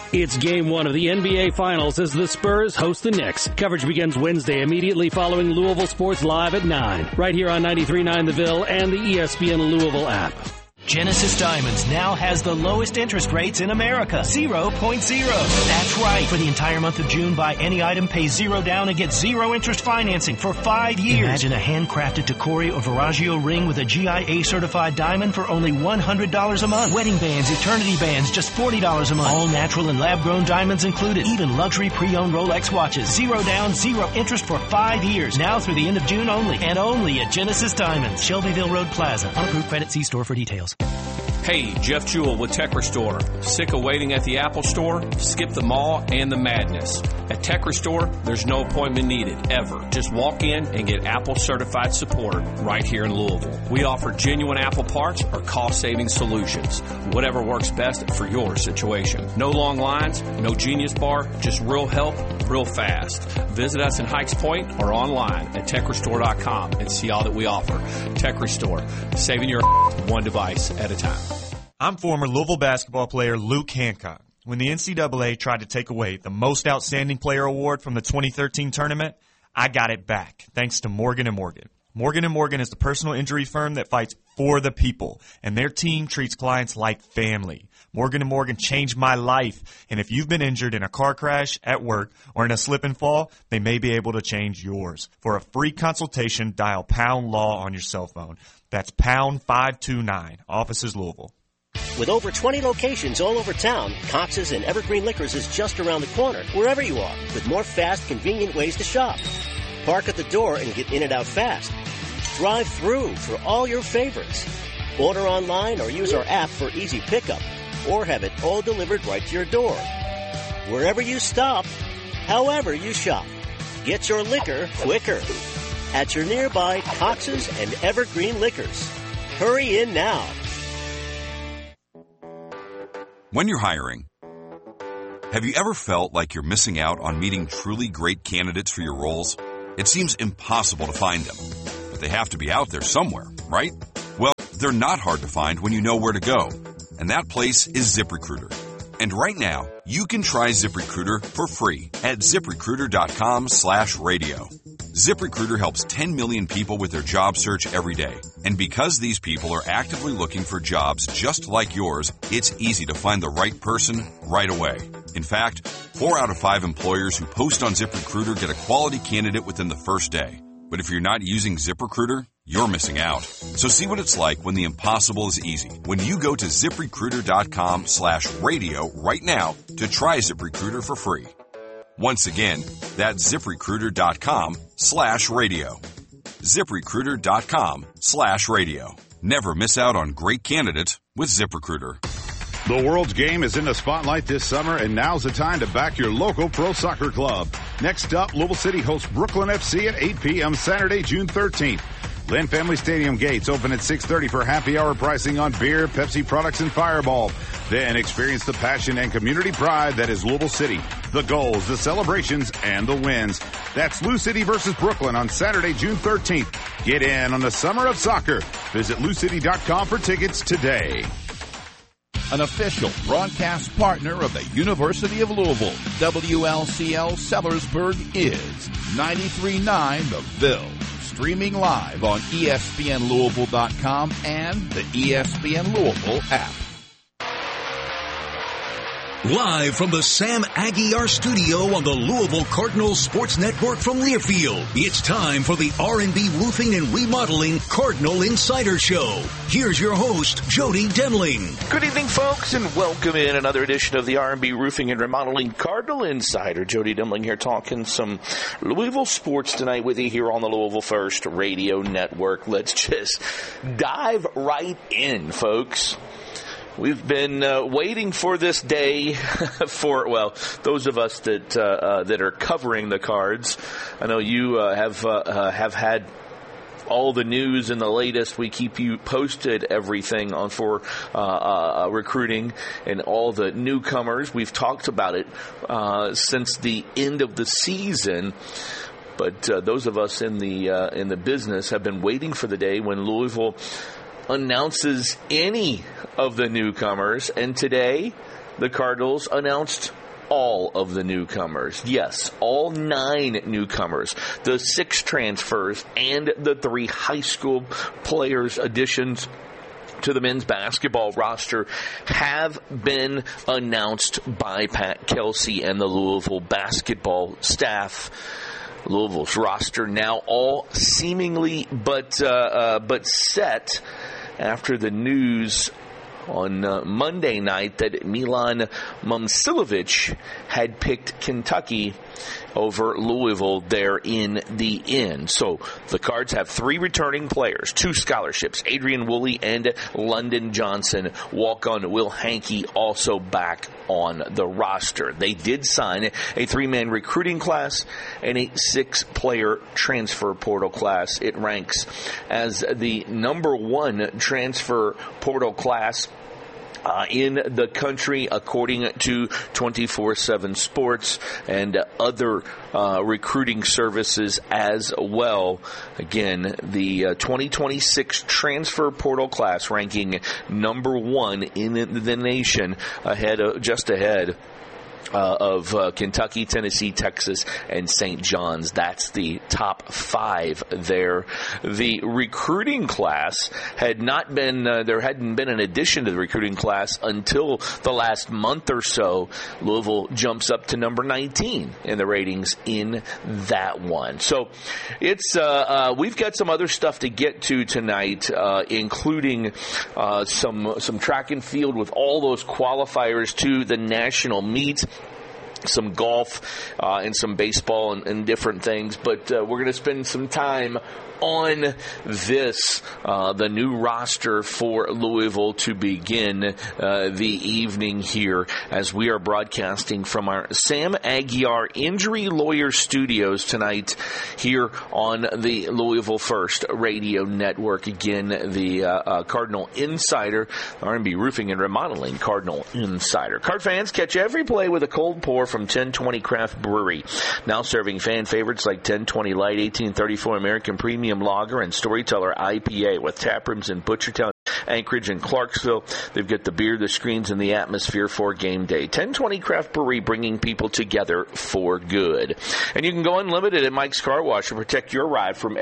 It's Game 1 of the NBA Finals as the Spurs host the Knicks. Coverage begins Wednesday immediately following Louisville Sports Live at 9, right here on 93.9 The Ville and the ESPN Louisville app. Genesis Diamonds now has the lowest interest rates in America. 0.0. That's right. For the entire month of June, buy any item, pay $0 down, and get 0 interest financing for 5 years. Imagine a handcrafted Tacori or Veragio ring with a GIA certified diamond for only $100 a month. Wedding bands, eternity bands, just $40 a month. All natural and lab-grown diamonds included. Even luxury pre-owned Rolex watches. 0 down, 0 interest for 5 years. Now through the end of June only. And only at Genesis Diamonds. Shelbyville Road Plaza. On approved credit, see store for details. Hey, Jeff Jewell with Tech Restore. Sick of waiting at the Apple Store? Skip the mall and the madness. At Tech Restore, there's no appointment needed, ever. Just walk in and get Apple certified support right here in Louisville. We offer genuine Apple parts or cost-saving solutions. Whatever works best for your situation. No long lines, no Genius Bar, just real help, real fast. Visit us in Hikes Point or online at TechRestore.com and see all that we offer. Tech Restore, saving your one device at a time. I'm former Louisville basketball player Luke Hancock. When the NCAA tried to take away the Most Outstanding Player Award from the 2013 tournament, I got it back, thanks to Morgan & Morgan. Morgan & Morgan is the personal injury firm that fights for the people, and their team treats clients like family. Morgan & Morgan changed my life, and if you've been injured in a car crash, at work, or in a slip and fall, they may be able to change yours. For a free consultation, dial #LAW on your cell phone. That's #529, offices Louisville. With over 20 locations all over town, Cox's and Evergreen Liquors is just around the corner, wherever you are, with more fast, convenient ways to shop. Park at the door and get in and out fast. Drive through for all your favorites. Order online or use our app for easy pickup, or have it all delivered right to your door. Wherever you stop, however you shop, get your liquor quicker. At your nearby Cox's and Evergreen Liquors. Hurry in now. When you're hiring, have you ever felt like you're missing out on meeting truly great candidates for your roles? It seems impossible to find them, but they have to be out there somewhere, right? Well, they're not hard to find when you know where to go, and that place is ZipRecruiter. And right now, you can try ZipRecruiter for free at ZipRecruiter.com/radio. ZipRecruiter helps 10 million people with their job search every day. And because these people are actively looking for jobs just like yours, it's easy to find the right person right away. In fact, 4 out of 5 employers who post on ZipRecruiter get a quality candidate within the first day. But if you're not using ZipRecruiter, you're missing out. So see what it's like when the impossible is easy. When you go to ZipRecruiter.com/radio right now to try ZipRecruiter for free. Once again, that's ZipRecruiter.com/radio. ZipRecruiter.com/radio. Never miss out on great candidates with ZipRecruiter. The world's game is in the spotlight this summer, and now's the time to back your local pro soccer club. Next up, Louisville City hosts Brooklyn FC at 8 p.m. Saturday, June 13th. Lynn Family Stadium gates open at 6:30 for happy hour pricing on beer, Pepsi products, and Fireball. Then experience the passion and community pride that is Louisville City. The goals, the celebrations, and the wins. That's Lou City versus Brooklyn on Saturday, June 13th. Get in on the summer of soccer. Visit LouCity.com for tickets today. An official broadcast partner of the University of Louisville, WLCL Sellersburg is 93.9 The Ville. Streaming live on ESPNLouisville.com and the ESPN Louisville app. Live from the Sam Aguiar studio on the Louisville Cardinals Sports Network from Learfield, it's time for the R&B Roofing and Remodeling Cardinal Insider Show. Here's your host, Jody Demling. Good evening, folks, and welcome in another edition of the R&B Roofing and Remodeling Cardinal Insider. Jody Demling here talking some Louisville sports tonight with you here on the Louisville First Radio Network. Let's just dive right in, folks. We've been waiting for this day for, well, those of us that are covering the Cards. I know you have had all the news and the latest. We keep you posted everything on for recruiting and all the newcomers. We've talked about it since the end of the season. But those of us in the business have been waiting for the day when Louisville announces any of the newcomers, and today the Cardinals announced all of the newcomers. Yes, all 9 newcomers, the 6 transfers, and the 3 high school players additions to the men's basketball roster have been announced by Pat Kelsey and the Louisville basketball staff. Louisville's roster now all seemingly but set after the news on Monday night that Milan Momcilovic had picked Kentucky over Louisville there in the end. So the Cards have 3 returning players, 2 scholarships, Adrian Woolley and London Johnson. Walk-on Will Hankey also back on the roster. They did sign a 3-man recruiting class and a 6-player transfer portal class. It ranks as the number 1 transfer portal class in the country, according to 24/7 Sports and other recruiting services as well. Again, the 2026 transfer portal class ranking number 1 in the nation, just ahead of Kentucky, Tennessee, Texas, and St. John's. That's the top 5 there. The recruiting class had not been, there hadn't been an addition to the recruiting class until the last month or so. Louisville jumps up to number 19 in the ratings in that one. So it's, we've got some other stuff to get to tonight, including some track and field with all those qualifiers to the national meet, some golf and some baseball and different things. But we're going to spend some time on this, the new roster for Louisville to begin the evening here as we are broadcasting from our Sam Aguiar Injury Lawyer Studios tonight here on the Louisville First Radio Network. Again, the Cardinal Insider, R&B Roofing and Remodeling Cardinal Insider. Card fans, catch every play with a cold pour from 1020 Craft Brewery. Now serving fan favorites like 1020 Light, 1834 American Premium Lager, and Storyteller IPA with tap rooms in Butchertown, Anchorage, and Clarksville. They've got the beer, the screens, and the atmosphere for game day. 1020 Craft Brewery, bringing people together for good. And you can go unlimited at Mike's Car Wash to protect your ride from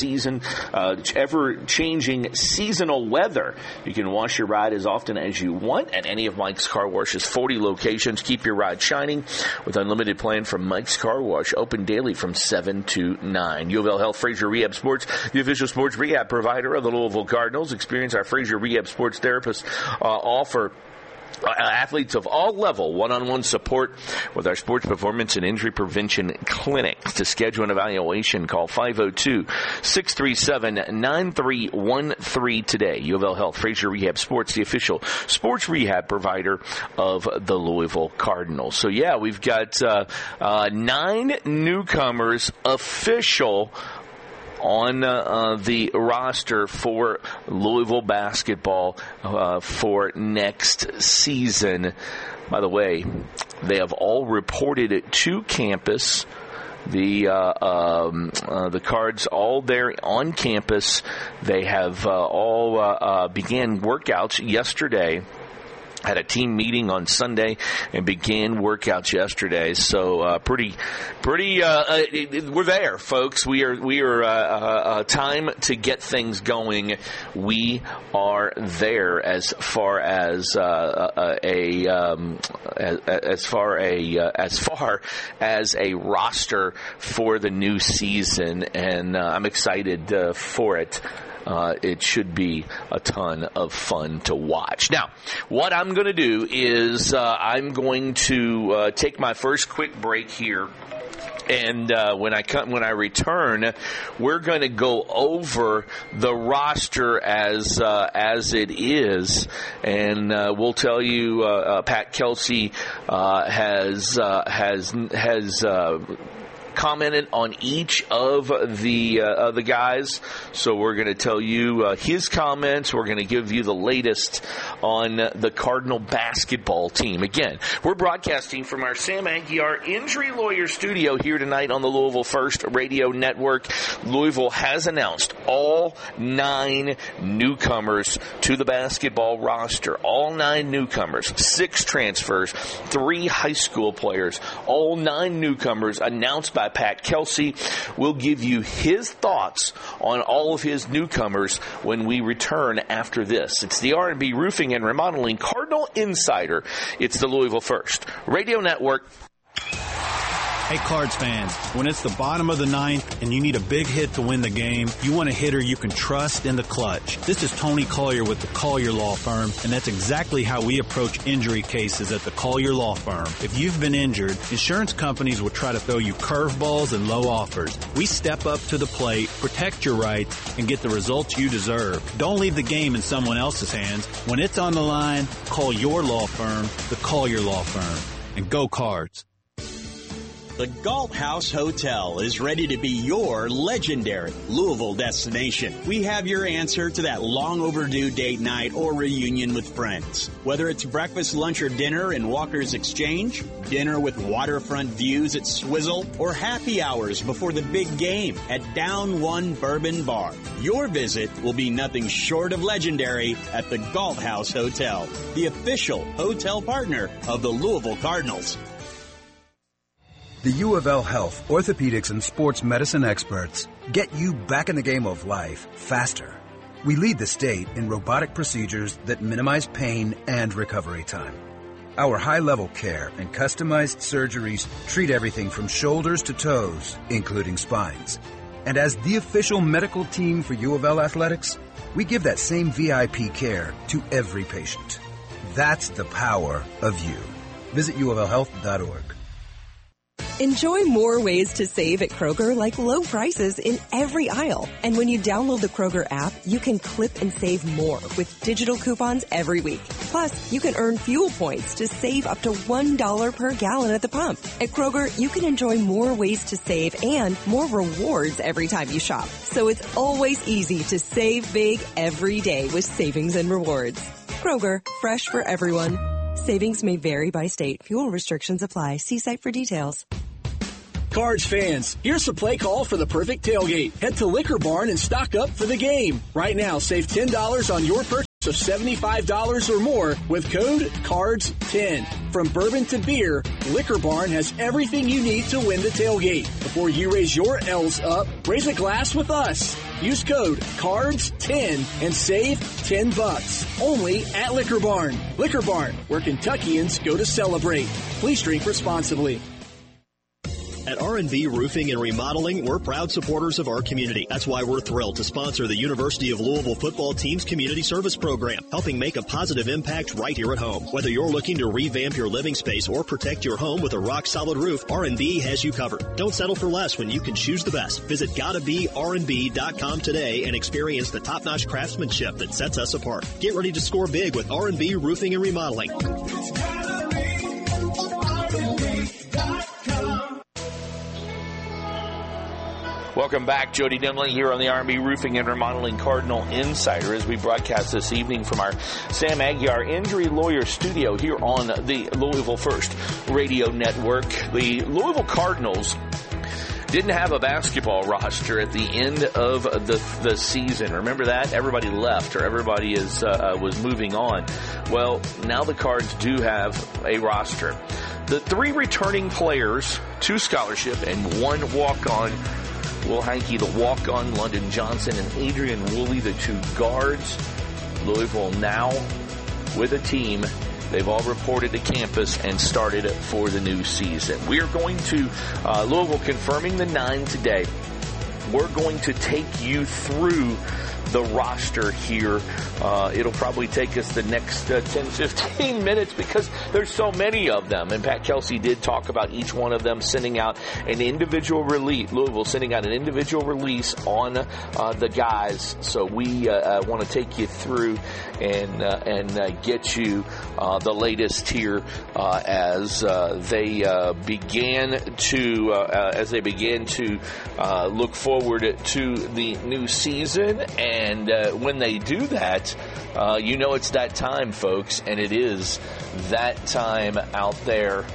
ever-changing seasonal weather. You can wash your ride as often as you want at any of Mike's Car Wash's 40 locations. Keep your ride shining with unlimited plan from Mike's Car Wash, open daily from 7 to 9. U of L Health Frazier Rehab Sports, the official sports rehab provider of the Louisville Cardinals. Experience our Frazier Rehab Sports Therapists offer athletes of all level one-on-one support with our sports performance and injury prevention clinics. To schedule an evaluation, call 502-637-9313 today. U of L Health Frazier Rehab Sports, the official sports rehab provider of the Louisville Cardinals. So yeah, we've got 9 newcomers official on the roster for Louisville basketball for next season. By the way, they have all reported to campus. The Cards all there on campus. They have all began workouts yesterday. Had a team meeting on Sunday and began workouts yesterday. So we're there, folks. We are time to get things going. We are there as far as a roster for the new season, and I'm excited for it. It should be a ton of fun to watch. Now, what I'm going to do is I'm going to take my first quick break here. And when I return, we're going to go over the roster as it is, and we'll tell you Pat Kelsey has commented on each of the guys. So we're going to tell you his comments. We're going to give you the latest on the Cardinal basketball team. Again, we're broadcasting from our Sam Aguiar Injury Lawyer studio here tonight on the Louisville First Radio Network. Louisville has announced all 9 newcomers to the basketball roster. All 9 newcomers, 6 transfers, 3 high school players. All 9 newcomers announced by Pat Kelsey. We'll give you his thoughts on all of his newcomers when we return after this. It's the R&B Roofing and Remodeling Cardinal Insider. It's the Louisville First Radio Network. Hey, Cards fans, when it's the bottom of the 9th and you need a big hit to win the game, you want a hitter you can trust in the clutch. This is Tony Collier with the Collier Law Firm, and that's exactly how we approach injury cases at the Collier Law Firm. If you've been injured, insurance companies will try to throw you curveballs and low offers. We step up to the plate, protect your rights, and get the results you deserve. Don't leave the game in someone else's hands. When it's on the line, call your law firm, the Collier Law Firm, and go Cards. The Galt House Hotel is ready to be your legendary Louisville destination. We have your answer to that long overdue date night or reunion with friends. Whether it's breakfast, lunch, or dinner in Walker's Exchange, dinner with waterfront views at Swizzle, or happy hours before the big game at Down One Bourbon Bar, your visit will be nothing short of legendary at the Galt House Hotel, the official hotel partner of the Louisville Cardinals. The U of L Health, orthopedics, and sports medicine experts get you back in the game of life faster. We lead the state in robotic procedures that minimize pain and recovery time. Our high-level care and customized surgeries treat everything from shoulders to toes, including spines. And as the official medical team for U of L Athletics, we give that same VIP care to every patient. That's the power of you. Visit UofLHealth.org. Enjoy more ways to save at Kroger, like low prices in every aisle. And when you download the Kroger app, you can clip and save more with digital coupons every week. Plus, you can earn fuel points to save up to $1 per gallon at the pump. At Kroger, you can enjoy more ways to save and more rewards every time you shop. So it's always easy to save big every day with savings and rewards. Kroger, fresh for everyone. Savings may vary by state. Fuel restrictions apply. See site for details. Cards fans, here's the play call for the perfect tailgate. Head to Liquor Barn and stock up for the game. Right now, save $10 on your purchase of $75 or more with code CARDS10. From bourbon to beer, Liquor Barn has everything you need to win the tailgate. Before you raise your L's up, raise a glass with us. Use code CARDS10 and save $10. Only at Liquor Barn. Liquor Barn, where Kentuckians go to celebrate. Please drink responsibly. At R&B Roofing and Remodeling, we're proud supporters of our community. That's why we're thrilled to sponsor the University of Louisville football team's community service program, helping make a positive impact right here at home. Whether you're looking to revamp your living space or protect your home with a rock-solid roof, R&B has you covered. Don't settle for less when you can choose the best. Visit GottaBeRnB.com today and experience the top-notch craftsmanship that sets us apart. Get ready to score big with R&B Roofing and Remodeling. Welcome back. Jody Demling here on the R&B Roofing and Remodeling Cardinal Insider as we broadcast this evening from our Sam Aguiar Injury Lawyer studio here on the Louisville First Radio Network. The Louisville Cardinals didn't have a basketball roster at the end of the season. Remember that? Everybody left, or everybody was moving on. Well, now the Cards do have a roster. The 3 returning players, 2 scholarship and 1 walk-on. Will Hanke, the walk-on, London Johnson, and Adrian Woolley, the 2 guards. Louisville now with a team. They've all reported to campus and started for the new season. We are going to, Louisville confirming the 9 today. We're going to take you through the roster here. It'll probably take us the next 10, 15 minutes because there's so many of them. And Pat Kelsey did talk about each one of them sending out an individual release. Louisville sending out an individual release on the guys. So we want to take you through and get you the latest here as they began to look forward to the new season. And when they do that, it's that time, folks, and it is that time out there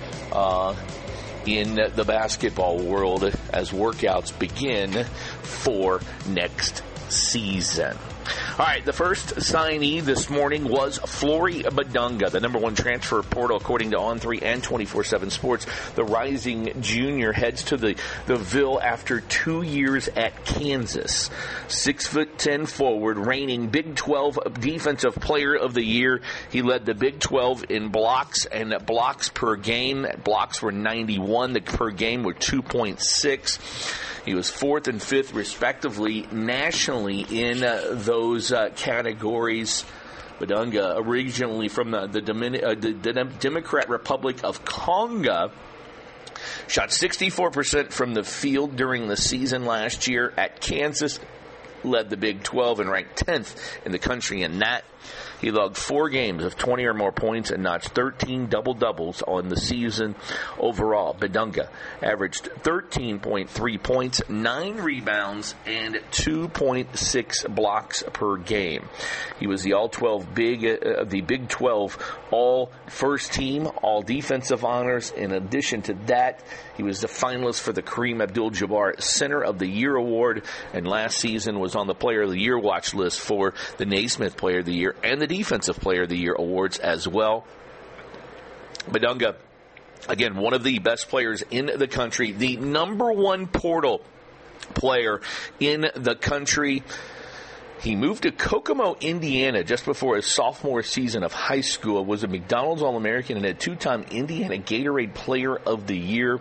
in the basketball world as workouts begin for next season. All right, the first signee this morning was Flory Bidunga, the number one transfer portal according to On3 and 24/7 Sports. The rising junior heads to the Ville after 2 years at Kansas. 6'10" forward, reigning Big 12 Defensive Player of the Year. He led the Big 12 in blocks and blocks per game. Blocks were 91. The per game were 2.6. He was 4th and 5th, respectively, nationally in those categories. Bidunga, originally from the Democratic Republic of Congo, shot 64% from the field during the season last year at Kansas, led the Big 12 and ranked 10th in the country in that. He logged 4 games of 20 or more points and notched 13 double-doubles on the season overall. Bidunga averaged 13.3 points, 9 rebounds, and 2.6 blocks per game. He was the the Big 12 all first team, all defensive honors. In addition to that, he was the finalist for the Kareem Abdul-Jabbar Center of the Year Award, and last season was on the Player of the Year watch list for the Naismith Player of the Year and the Defensive Player of the Year awards as well. Bidunga, again, one of the best players in the country, the number one portal player in the country. He moved to Kokomo, Indiana just before his sophomore season of high school, was a McDonald's All-American and a 2-time Indiana Gatorade Player of the Year.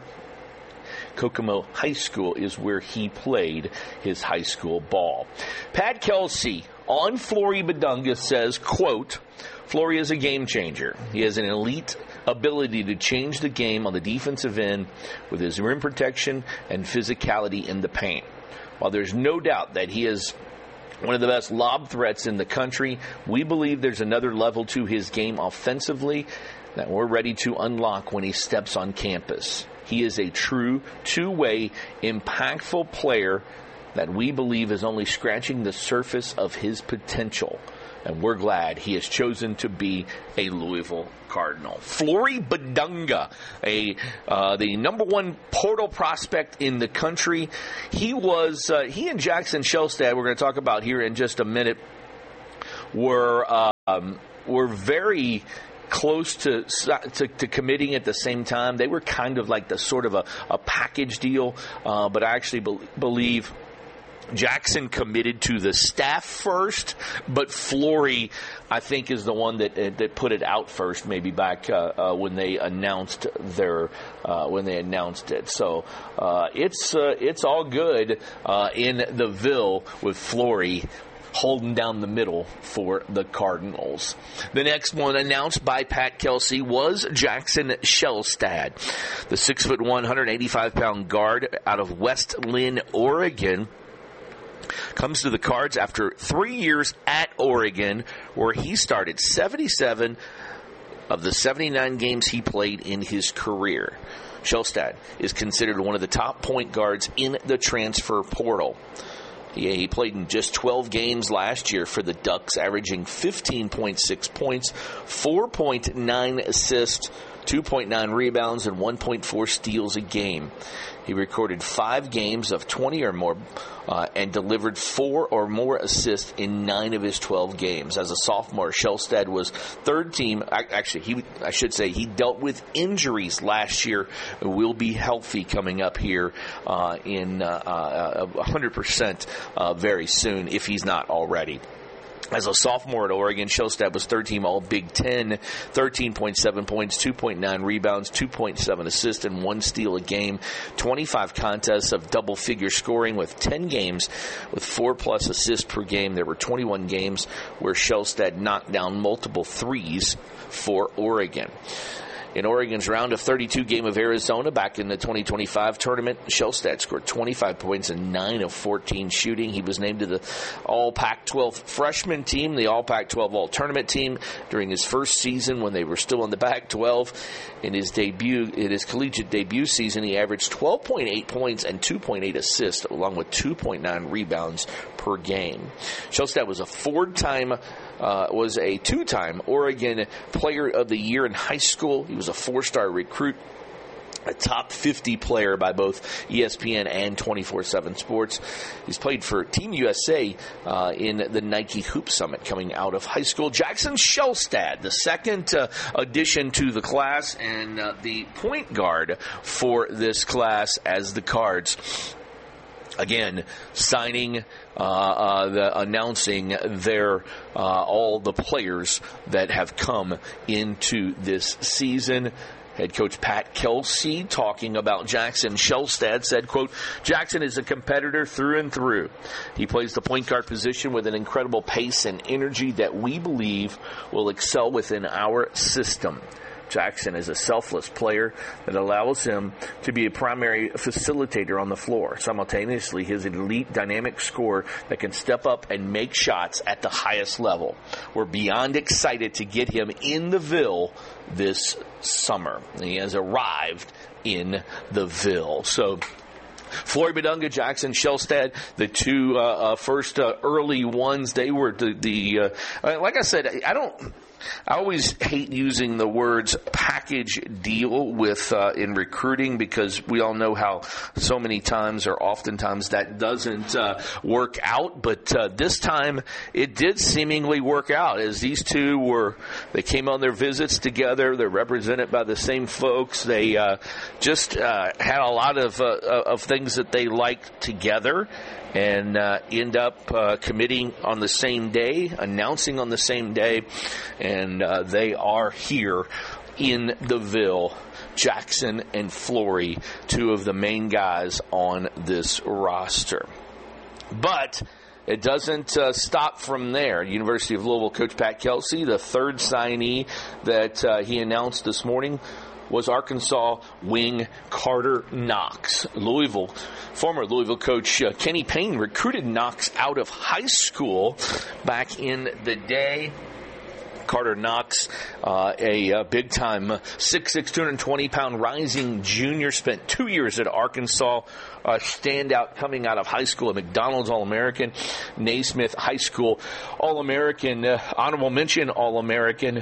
Kokomo High School is where he played his high school ball. Pat Kelsey on Flory Bidunga says, quote, Flory is a game changer. He has an elite ability to change the game on the defensive end with his rim protection and physicality in the paint. While there's no doubt that he is one of the best lob threats in the country, we believe there's another level to his game offensively that we're ready to unlock when he steps on campus. He is a true two-way, impactful player that we believe is only scratching the surface of his potential. And we're glad he has chosen to be a Louisville Cardinal. Flory Bidunga, the number one portal prospect in the country. He and Jackson Shelstad, we're going to talk about here in just a minute, were very close to committing at the same time. They were kind of like the sort of a package deal, but I actually believe Jackson committed to the staff first, but Flory, I think, is the one that put it out first, maybe back when they announced it. So it's all good in the Ville with Flory holding down the middle for the Cardinals. The next one announced by Pat Kelsey was Jackson Shelstad, the 6'1", 185-pound guard out of West Lynn, Oregon. Comes to the Cards after 3 years at Oregon, where he started 77 of the 79 games he played in his career. Shelstad is considered one of the top point guards in the transfer portal. He played in just 12 games last year for the Ducks, averaging 15.6 points, 4.9 assists, 2.9 rebounds, and 1.4 steals a game. He recorded 5 games of 20 or more and delivered 4 or more assists in 9 of his 12 games. As a sophomore, Shelstad was third team. Actually, he dealt with injuries last year. Will be healthy coming up here in 100% very soon, if he's not already. As a sophomore at Oregon, Shellstad was third-team All-Big Ten, 13.7 points, 2.9 rebounds, 2.7 assists, and 1 steal a game. 25 contests of double-figure scoring with 10 games with 4-plus assists per game. There were 21 games where Shellstad knocked down multiple threes for Oregon. In Oregon's round of 32 game of Arizona back in the 2025 tournament, Shellstad scored 25 points and 9 of 14 shooting. He was named to the All Pac-12 freshman team, the All Pac-12 All-Tournament team during his first season when they were still in the Pac-12. In his collegiate debut season, he averaged 12.8 points and 2.8 assists, along with 2.9 rebounds per game. Shellstad was a two-time Oregon Player of the Year in high school. He was a 4-star recruit, a top 50 player by both ESPN and 24/7 Sports. He's played for Team USA in the Nike Hoop Summit coming out of high school. Jackson Shellstad, the second addition to the class and the point guard for this class as the Cards again signing, announcing their all the players that have come into this season. Head coach Pat Kelsey, talking about Jackson Shellstad, said, quote, "Jackson is a competitor through and through. He plays the point guard position with an incredible pace and energy that we believe will excel within our system. Jackson is a selfless player that allows him to be a primary facilitator on the floor. Simultaneously, his elite dynamic scorer that can step up and make shots at the highest level. We're beyond excited to get him in the Ville this summer." He has arrived in the Ville. So Flory Bidunga, Jackson Shellstad, the two first early ones, they were the like I said, I always hate using the words package deal with in recruiting, because we all know how so many times or oftentimes that doesn't work out. But this time it did seemingly work out, as these two they came on their visits together. They're represented by the same folks. They just had a lot of things that they liked together, and end up committing on the same day, announcing on the same day, and they are here in the Ville. Jackson and Flory, two of the main guys on this roster. But it doesn't stop from there. University of Louisville coach Pat Kelsey, the third signee that he announced this morning, was Arkansas wing Carter Knox. Former Louisville coach Kenny Payne recruited Knox out of high school back in the day. Carter Knox, a big-time 6'6", 220-pound rising junior, spent 2 years at Arkansas, standout coming out of high school, a McDonald's All-American, Naismith High School All-American, honorable mention All-American.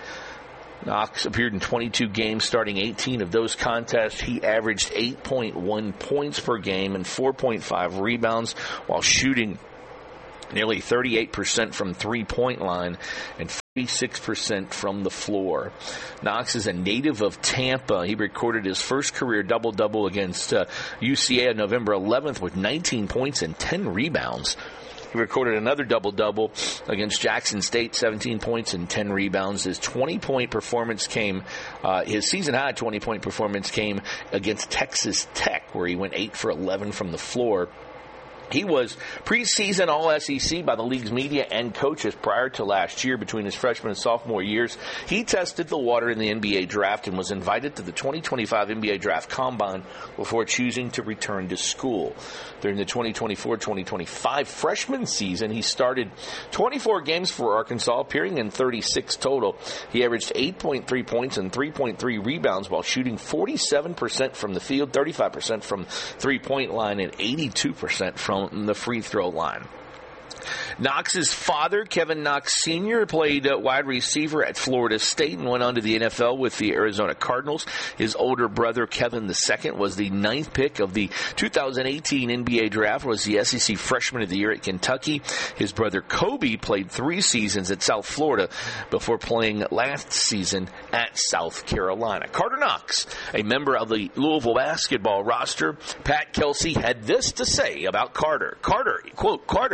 Knox appeared in 22 games, starting 18 of those contests. He averaged 8.1 points per game and 4.5 rebounds while shooting nearly 38% from three-point line and 46% from the floor. Knox is a native of Tampa. He recorded his first career double-double against UCA on November 11th with 19 points and 10 rebounds. He recorded another double-double against Jackson State, 17 points and 10 rebounds. His 20-point performance his season-high 20-point performance came against Texas Tech, where he went 8 for 11 from the floor. He was preseason All-SEC by the league's media and coaches prior to last year. Between his freshman and sophomore years, he tested the water in the NBA draft and was invited to the 2025 NBA Draft Combine before choosing to return to school. During the 2024-2025 freshman season, he started 24 games for Arkansas, appearing in 36 total. He averaged 8.3 points and 3.3 rebounds while shooting 47% from the field, 35% from three-point line, and 82% from the free throw line. Knox's father, Kevin Knox Sr., played wide receiver at Florida State and went on to the NFL with the Arizona Cardinals. His older brother, Kevin II, was the 9th pick of the 2018 NBA Draft, was the SEC Freshman of the Year at Kentucky. His brother, Kobe, played 3 seasons at South Florida before playing last season at South Carolina. Carter Knox, a member of the Louisville basketball roster. Pat Kelsey had this to say about Carter. Carter, quote, "Carter is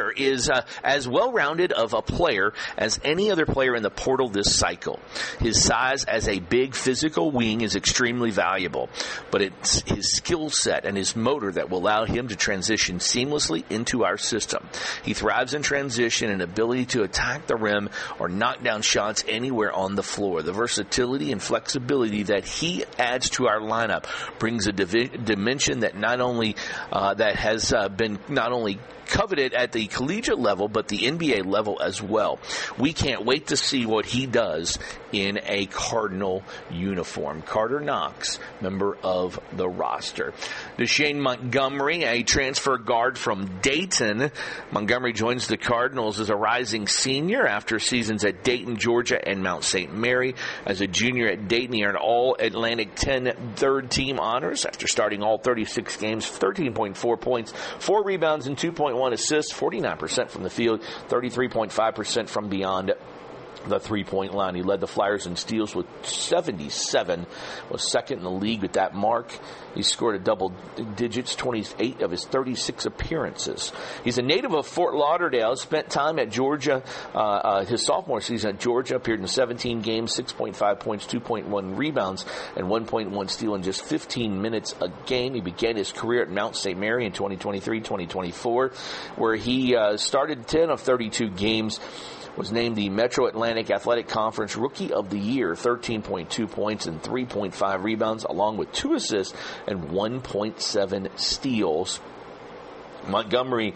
is as well-rounded of a player as any other player in the portal this cycle. His size as a big physical wing is extremely valuable, but it's his skill set and his motor that will allow him to transition seamlessly into our system. He thrives in transition and ability to attack the rim or knock down shots anywhere on the floor. The versatility and flexibility that he adds to our lineup brings a dimension that has been not only coveted at the collegiate level, but the NBA level as well. We can't wait to see what he does in a Cardinal uniform. Carter Knox, member of the roster. Deshane Montgomery, a transfer guard from Dayton. Montgomery joins the Cardinals as a rising senior after seasons at Dayton, Georgia, and Mount St. Mary. As a junior at Dayton, he earned All-Atlantic 10 third-team honors after starting all 36 games, 13.4 points, 4 rebounds, and 2.1 assists, 49% from the field, 33.5% from beyond the three-point line. He led the Flyers in steals with 77, was second in the league with that mark. He scored a double digits, 28 of his 36 appearances. He's a native of Fort Lauderdale, spent time at Georgia, his sophomore season at Georgia, appeared in 17 games, 6.5 points, 2.1 rebounds, and 1.1 steal in just 15 minutes a game. He began his career at Mount St. Mary in 2023-2024, where he started 10 of 32 games, was named the Metro Atlantic Athletic Conference Rookie of the Year, 13.2 points and 3.5 rebounds, along with 2 assists and 1.7 steals. Montgomery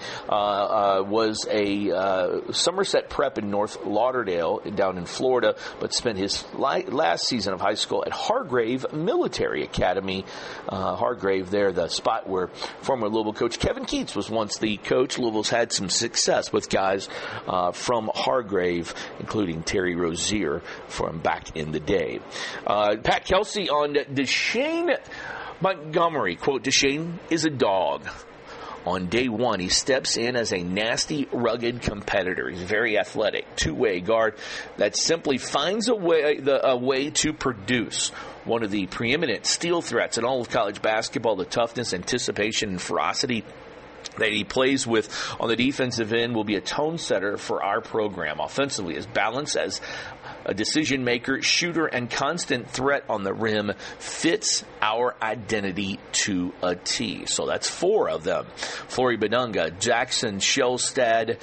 was a Somerset Prep in North Lauderdale down in Florida, but spent his last season of high school at Hargrave Military Academy. Hargrave there, the spot where former Louisville coach Kevin Keats was once the coach. Louisville's had some success with guys from Hargrave, including Terry Rozier from back in the day. Pat Kelsey on Deshane Montgomery. Quote, Deshane is a dog. On day one, he steps in as a nasty, rugged competitor. He's very athletic, two-way guard that simply finds a way to produce. One of the preeminent steal threats in all of college basketball, the toughness, anticipation, and ferocity that he plays with on the defensive end will be a tone setter for our program. Offensively, his balance as a decision maker, shooter, and constant threat on the rim fits our identity to a T. So that's 4 of them. Flory Badunga, Jackson Shelstad,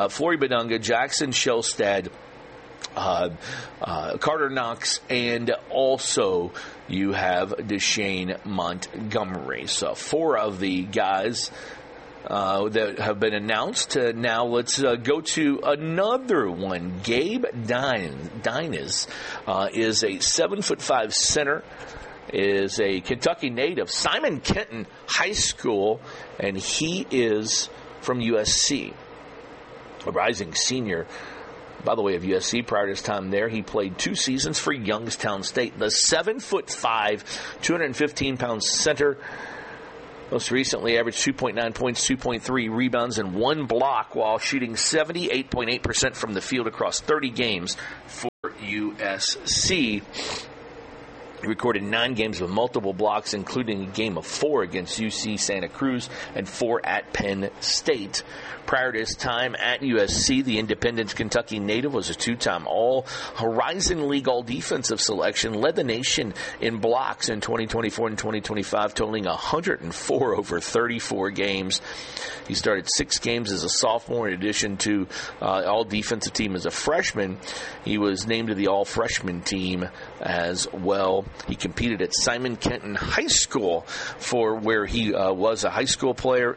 Carter Knox, and also you have Deshane Montgomery. So 4 of the guys that have been announced. Now let's go to another one. Gabe Dines is a 7'5" center, is a Kentucky native, Simon Kenton High School, and he is from USC, a rising senior. By the way, of USC, prior to his time there, he played 2 seasons for Youngstown State. The 7'5", 215-pound center most recently averaged 2.9 points, 2.3 rebounds, and 1 block while shooting 78.8% from the field across 30 games for USC. He recorded 9 games with multiple blocks, including a game of 4 against UC Santa Cruz and 4 at Penn State. Prior to his time at USC, the Independence, Kentucky native was a 2-time All-Horizon League All-Defensive selection, led the nation in blocks in 2024 and 2025, totaling 104 over 34 games. He started 6 games as a sophomore in addition to All-Defensive team as a freshman. He was named to the All-Freshman team as well. He competed at Simon Kenton High School for where he was a high school player.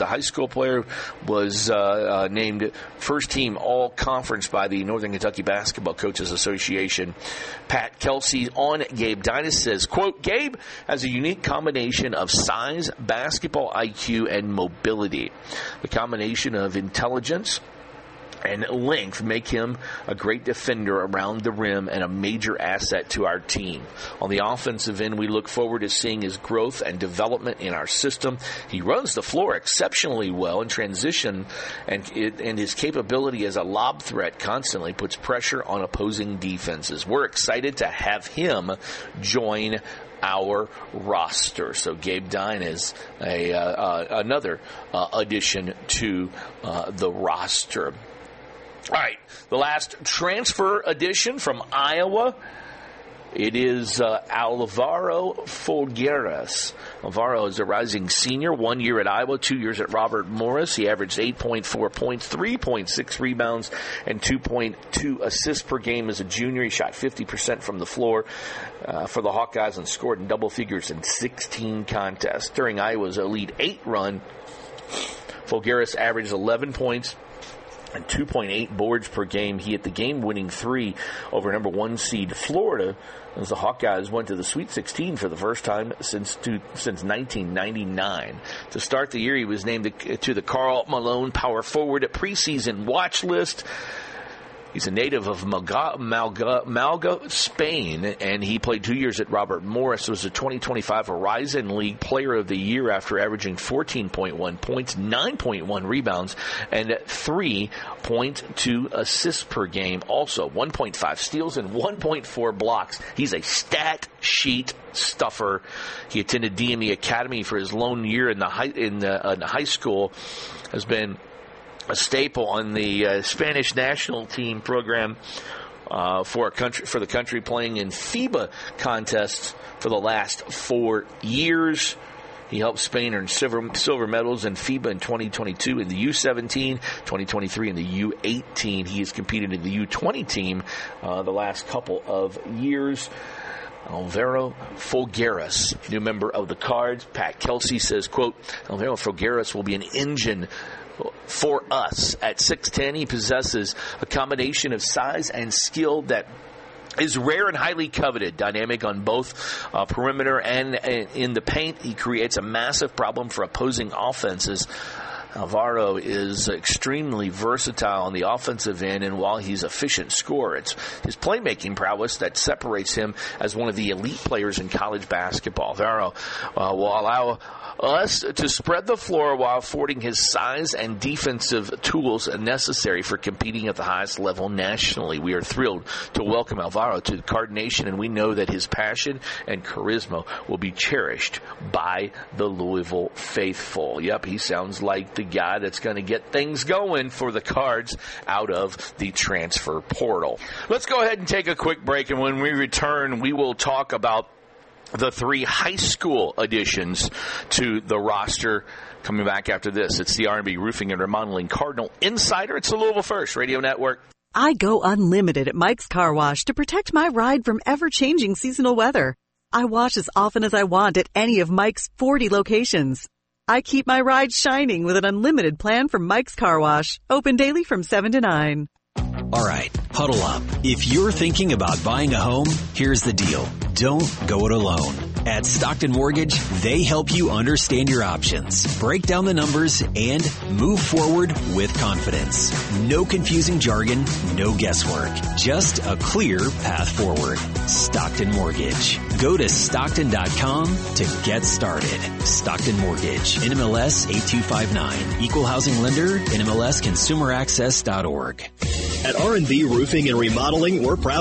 Was named first team all-conference by the Northern Kentucky Basketball Coaches Association. Pat Kelsey on Gabe Dines says, quote, Gabe has a unique combination of size, basketball IQ, and mobility. The combination of intelligence and length make him a great defender around the rim and a major asset to our team. On the offensive end, we look forward to seeing his growth and development in our system. He runs the floor exceptionally well in transition, and his capability as a lob threat constantly puts pressure on opposing defenses. We're excited to have him join our roster. So Gabe Dine is another addition to the roster. All right, the last transfer addition from Iowa. It is Alvaro Folgueras. Alvaro is a rising senior, 1 year at Iowa, 2 years at Robert Morris. He averaged 8.4 points, 3.6 rebounds, and 2.2 assists per game as a junior. He shot 50% from the floor for the Hawkeyes and scored in double figures in 16 contests. During Iowa's Elite Eight run, Folgueras averaged 11 points and 2.8 boards per game. He hit the game-winning three over number 1 seed Florida as the Hawkeyes went to the Sweet 16 for the first time since 1999. To start the year, he was named to the Karl Malone Power Forward preseason watch list. He's a native of Malaga, Spain, and he played 2 years at Robert Morris. Was a 2025 Horizon League Player of the Year after averaging 14.1 points, 9.1 rebounds, and 3.2 assists per game. Also, 1.5 steals and 1.4 blocks. He's a stat sheet stuffer. He attended DME Academy for his lone year in high school. Has been a staple on the Spanish national team program for the country, playing in FIBA contests for the last 4 years. He helped Spain earn silver medals in FIBA in 2022 in the U17, 2023 in the U18. He has competed in the U20 team the last couple of years. Alvaro Folgueras, new member of the Cards. Pat Kelsey says, quote, Alvaro Folgueras will be an engine for us. At 6'10", he possesses a combination of size and skill that is rare and highly coveted. Dynamic on both perimeter and in the paint, he creates a massive problem for opposing offenses. Alvaro is extremely versatile on the offensive end, and while he's an efficient scorer, it's his playmaking prowess that separates him as one of the elite players in college basketball. Alvaro will allow us to spread the floor while affording his size and defensive tools necessary for competing at the highest level nationally. We are thrilled to welcome Alvaro to the Card Nation, and we know that his passion and charisma will be cherished by the Louisville faithful. Yep, he sounds like the guy that's going to get things going for the Cards out of the transfer portal. Let's go ahead and take a quick break, and when we return, we will talk about the 3 high school additions to the roster. Coming back after this, it's the R&B Roofing and Remodeling Cardinal Insider. It's the Louisville First Radio Network. I go unlimited at Mike's Car Wash to protect my ride from ever-changing seasonal weather. I wash as often as I want at any of Mike's 40 locations. I keep my ride shining with an unlimited plan from Mike's Car Wash, open daily from 7 to 9. All right, huddle up. If you're thinking about buying a home, here's the deal. Don't go it alone. At Stockton Mortgage, they help you understand your options, break down the numbers, and move forward with confidence. No confusing jargon, no guesswork. Just a clear path forward. Stockton Mortgage. Go to Stockton.com to get started. Stockton Mortgage. NMLS 8259. Equal Housing Lender. NMLS ConsumerAccess.org. At R&B Roofing and Remodeling, we're proud